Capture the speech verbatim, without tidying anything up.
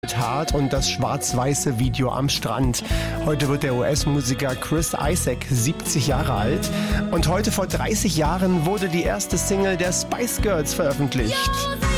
Hart und das schwarz-weiße Video am Strand. Heute wird der U S-Musiker Chris Isaak siebzig Jahre alt und heute vor dreißig Jahren wurde die erste Single der Spice Girls veröffentlicht.